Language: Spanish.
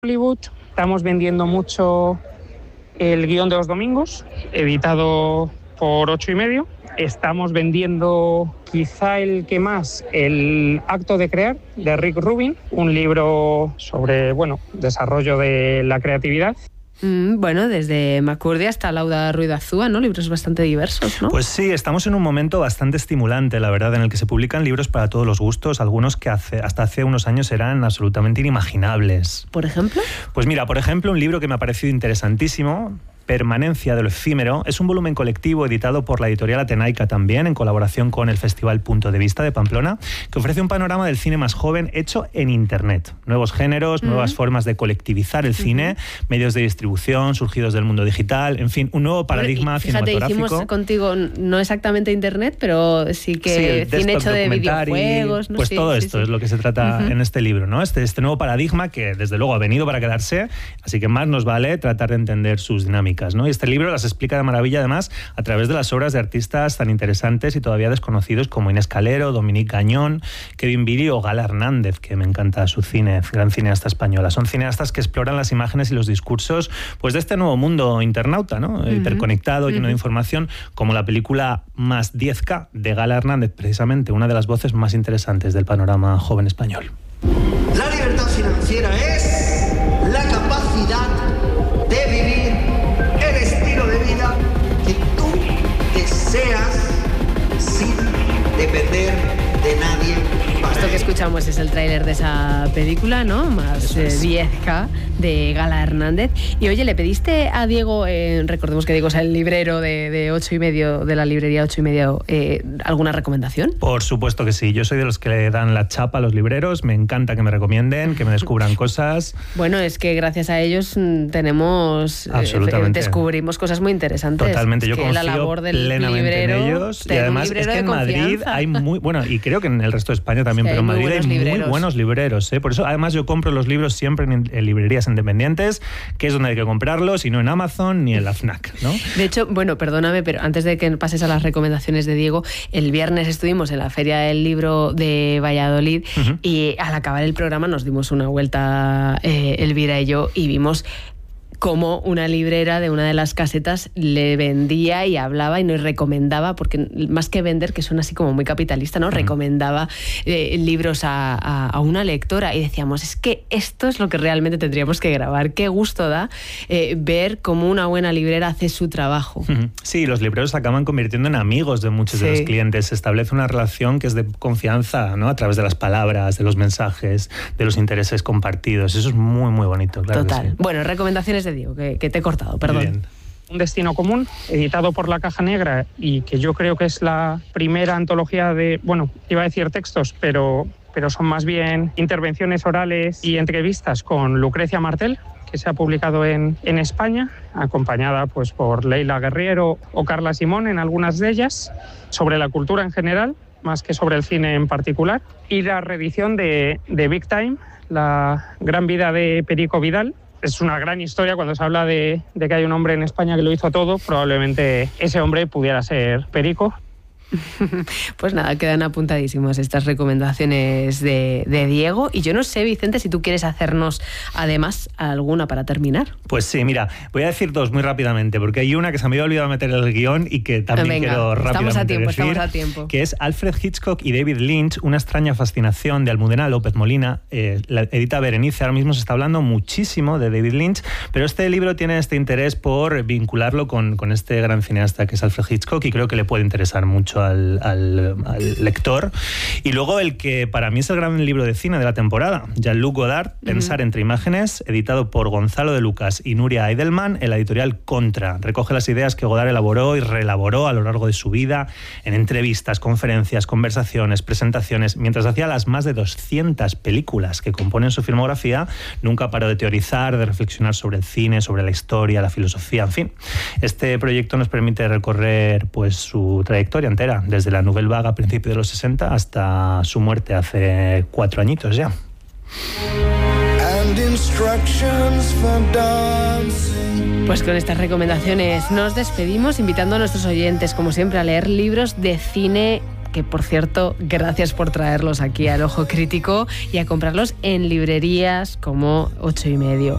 Hollywood. Estamos vendiendo mucho el guión de los domingos, editado por 8 y medio. Estamos vendiendo quizá el que más, el Acto de Crear, de Rick Rubin, un libro sobre, desarrollo de la creatividad. Bueno, desde McCurdy hasta Lauda Ruiz Azúa, ¿no? Libros bastante diversos, ¿no? Pues sí, estamos en un momento bastante estimulante, la verdad, en el que se publican libros para todos los gustos, algunos que hasta hace unos años eran absolutamente inimaginables. ¿Por ejemplo? Pues mira, por ejemplo, un libro que me ha parecido interesantísimo, Permanencia de lo efímero, es un volumen colectivo editado por la editorial Atenaica también, en colaboración con el Festival Punto de Vista de Pamplona, que ofrece un panorama del cine más joven hecho en Internet. Nuevos géneros, nuevas formas de colectivizar el cine, medios de distribución surgidos del mundo digital, en fin, un nuevo paradigma cinematográfico. Hicimos contigo no exactamente Internet, pero sí que cine hecho de videojuegos. ¿No? Pues sí, todo esto es lo que se trata en este libro, ¿no? Este nuevo paradigma que desde luego ha venido para quedarse, así que más nos vale tratar de entender sus dinámicas, ¿no? Y este libro las explica de maravilla, además, a través de las obras de artistas tan interesantes y todavía desconocidos como Inés Calero, Dominique Gagnon, Kevin Biri o Gala Hernández, que me encanta su cine, gran cineasta española. Son cineastas que exploran las imágenes y los discursos pues de este nuevo mundo internauta, ¿no? Hiperconectado, lleno de información, como la película Más 10K de Gala Hernández, precisamente una de las voces más interesantes del panorama joven español. La libertad financiera es la capacidad de vivir el estilo de vida que tú deseas sin depender de nadie. Esto que escuchamos es el tráiler de esa película, ¿no? Más 10K de Gala Hernández. Y oye, ¿le pediste a Diego, recordemos que Diego es el librero de 8 y medio, de la librería 8 y medio, alguna recomendación? Por supuesto que sí. Yo soy de los que le dan la chapa a los libreros. Me encanta que me recomienden, que me descubran cosas. Bueno, es que gracias a ellos descubrimos cosas muy interesantes. Totalmente. Yo confío la labor del plenamente librero, en ellos. Y además es que en Madrid hay y creo que en el resto de España también, pero en Madrid hay muy buenos libreros, ¿eh? Por eso además yo compro los libros siempre en librerías independientes, que es donde hay que comprarlos, y no en Amazon ni en la FNAC, ¿no? De hecho, perdóname, pero antes de que pases a las recomendaciones de Diego, el viernes estuvimos en la Feria del Libro de Valladolid y al acabar el programa nos dimos una vuelta, Elvira y yo, y vimos cómo una librera de una de las casetas le vendía y hablaba y nos recomendaba, porque más que vender, que suena así como muy capitalista, ¿no? Recomendaba libros a una lectora, y decíamos, es que esto es lo que realmente tendríamos que grabar. Qué gusto da ver cómo una buena librera hace su trabajo. Sí, los libreros se acaban convirtiendo en amigos de muchos de los clientes. Se establece una relación que es de confianza, ¿no? A través de las palabras, de los mensajes, de los intereses compartidos. Eso es muy, muy bonito, claro. Total. Que sí. Bueno, recomendaciones de Diego, que te he cortado, perdón. Bien. Un destino común, editado por La Caja Negra, y que yo creo que es la primera antología de, iba a decir textos, pero son más bien intervenciones orales y entrevistas con Lucrecia Martel, que se ha publicado en España, acompañada pues por Leila Guerriero o Carla Simón en algunas de ellas, sobre la cultura en general, más que sobre el cine en particular, y la reedición de Big Time, la gran vida de Perico Vidal. Es una gran historia cuando se habla de que hay un hombre en España que lo hizo todo. Probablemente ese hombre pudiera ser Perico. Pues nada, quedan apuntadísimas estas recomendaciones de Diego. Y yo no sé, Vicente, si tú quieres hacernos además alguna para terminar. Pues sí, mira, voy a decir dos muy rápidamente, porque hay una que se me había olvidado meter en el guión y que también quiero rápidamente decir, estamos a tiempo. Que es Alfred Hitchcock y David Lynch, una extraña fascinación, de Almudena López Molina. La edita Berenice. Ahora mismo se está hablando muchísimo de David Lynch, pero este libro tiene este interés por vincularlo con este gran cineasta que es Alfred Hitchcock, y creo que le puede interesar mucho al lector. Y luego el que para mí es el gran libro de cine de la temporada, Jean-Luc Godard, Pensar entre imágenes, editado por Gonzalo de Lucas y Nuria Eidelman, en la editorial Contra. Recoge las ideas que Godard elaboró y reelaboró a lo largo de su vida, en entrevistas, conferencias, conversaciones, presentaciones. Mientras hacía las más de 200 películas que componen su filmografía, nunca paró de teorizar, de reflexionar sobre el cine, sobre la historia, la filosofía, en fin. Este proyecto nos permite recorrer pues su trayectoria entera, desde la Nouvelle Vague a principios de los 60 hasta su muerte hace 4 añitos ya. Pues con estas recomendaciones nos despedimos, invitando a nuestros oyentes, como siempre, a leer libros de cine que por cierto, gracias por traerlos aquí al Ojo Crítico y a comprarlos en librerías como 8 y medio.